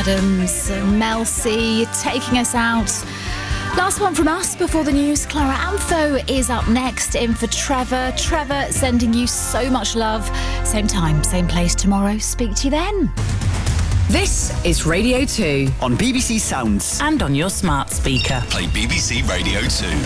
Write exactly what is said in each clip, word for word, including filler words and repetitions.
Adams, Mel C taking us out. Last one from us before the news. Clara Amtho is up next, in for Trevor. Trevor, sending you so much love. Same time, same place tomorrow. Speak to you then. This is Radio two. On B B C Sounds. And on your smart speaker. Play B B C Radio two.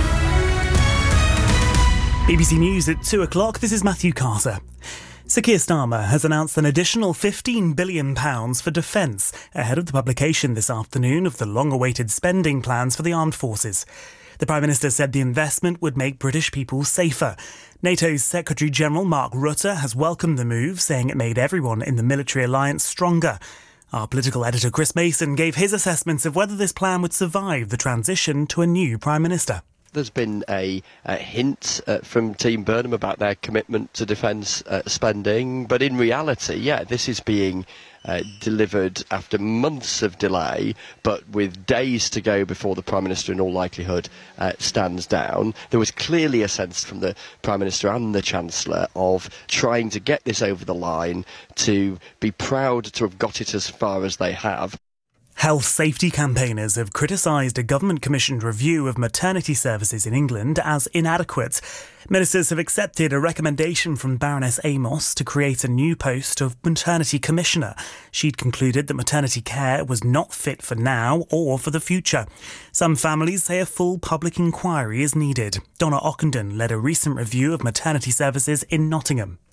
B B C News at two o'clock. This is Matthew Carter. Sir Keir Starmer has announced an additional fifteen billion pounds for defence ahead of the publication this afternoon of the long-awaited spending plans for the armed forces. The Prime Minister said the investment would make British people safer. NATO's Secretary-General Mark Rutte has welcomed the move, saying it made everyone in the military alliance stronger. Our political editor Chris Mason gave his assessments of whether this plan would survive the transition to a new Prime Minister. There's been a, a hint uh, from Team Burnham about their commitment to defence uh, spending, but in reality, yeah, this is being uh, delivered after months of delay, but with days to go before the Prime Minister in all likelihood uh, stands down. There was clearly a sense from the Prime Minister and the Chancellor of trying to get this over the line, to be proud to have got it as far as they have. Health safety campaigners have criticised a government-commissioned review of maternity services in England as inadequate. Ministers have accepted a recommendation from Baroness Amos to create a new post of maternity commissioner. She'd concluded that maternity care was not fit for now or for the future. Some families say a full public inquiry is needed. Donna Ockenden led a recent review of maternity services in Nottingham.